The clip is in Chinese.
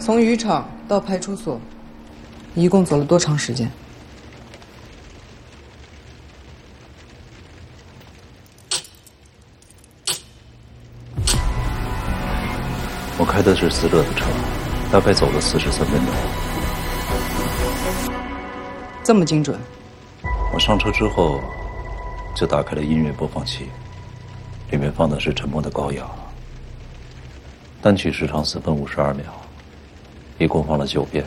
从渔场到派出所，一共走了多长时间？ 我开的是死者的车，大概走了43分钟。 这么精准？ 我上车之后，就打开了音乐播放器，里面放的是《沉默的羔羊》，单曲时长4分52秒，一共放了9遍。